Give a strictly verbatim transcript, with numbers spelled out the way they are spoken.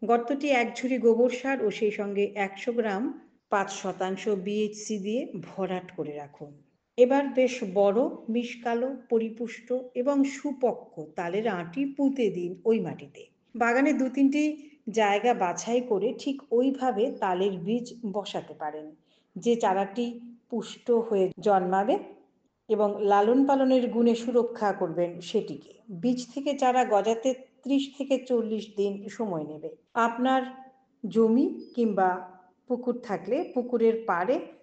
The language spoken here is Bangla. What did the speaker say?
গর্তটি এক ঝুড়ি গোবর সার ও সেই সঙ্গে একশো গ্রাম পাঁচ শতাংশ বিএইচসি দিয়ে ভরাট করে রাখুন। এবার বেশ বড়, মিশকালো, পরিপুষ্ট এবং সুপক্ক তালের আঁটি পুঁতে দিন ওই মাটিতে। বাগানে দু তিনটি জায়গা বাছাই করে ঠিক ওইভাবে তালের বীজ বসাতে পারেন। যে চারাটি পুষ্ট হয়ে জন্মাবে এবং লালন পালনের গুণে সুরক্ষা করবেন সেটিকে। বীজ থেকে চারা গজাতে ত্রিশ থেকে চল্লিশ দিন সময় নেবে। আপনার জমি কিংবা পুকুর থাকলে পুকুরের পাড়ে